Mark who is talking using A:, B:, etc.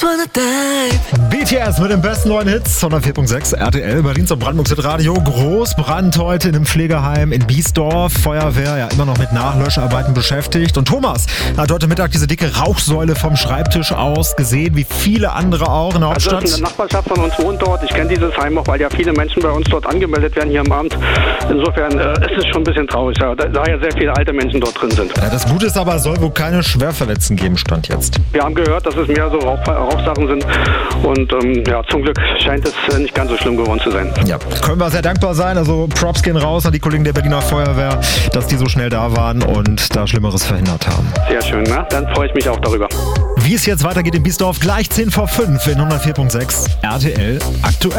A: BTS mit den besten neuen Hits, 104.6 RTL, Berlins und Brandenburgs Hitradio. Großbrand heute in einem Pflegeheim in Biesdorf. Feuerwehr ja immer noch mit Nachlöscharbeiten beschäftigt. Und Thomas hat heute Mittag diese dicke Rauchsäule vom Schreibtisch aus gesehen, wie viele andere auch in der Hauptstadt.
B: Also eine Nachbarschaft von uns wohnt dort. Ich kenne dieses Heim auch, weil ja viele Menschen bei uns dort angemeldet werden hier im Amt. Insofern ist es schon ein bisschen traurig, ja, da ja sehr viele alte Menschen dort drin sind.
A: Ja, das Gute ist aber, es soll wohl keine Schwerverletzten geben, Stand jetzt.
B: Wir haben gehört, dass es mehr so Rauchsachen sind und ja, zum Glück scheint es nicht ganz so schlimm geworden zu sein.
A: Ja, können wir sehr dankbar sein. Also Props gehen raus an die Kollegen der Berliner Feuerwehr, dass die so schnell da waren und da Schlimmeres verhindert haben.
B: Sehr schön, ne? Dann freue ich mich auch darüber.
A: Wie es jetzt weitergeht in Biesdorf, gleich 10 vor 5 in 104.6 RTL aktuell.